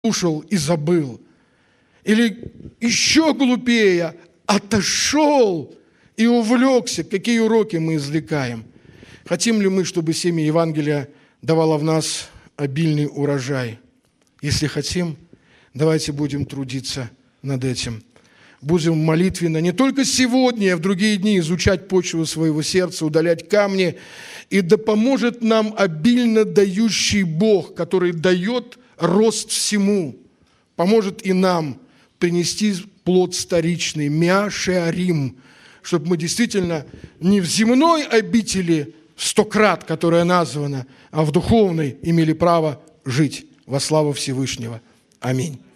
слушал и забыл. Или еще глупее, отошел и увлекся. Какие уроки мы извлекаем? Хотим ли мы, чтобы семя Евангелия давало в нас обильный урожай? Если хотим, давайте будем трудиться над этим. Будем молитвенно не только сегодня, а в другие дни изучать почву своего сердца, удалять камни. И да поможет нам обильно дающий Бог, который дает рост всему, поможет и нам принести плод старичный, миа-шеарим, чтобы мы действительно не в земной обители 100 крат, которая названа, а в духовной имели право жить во славу Всевышнего. Аминь.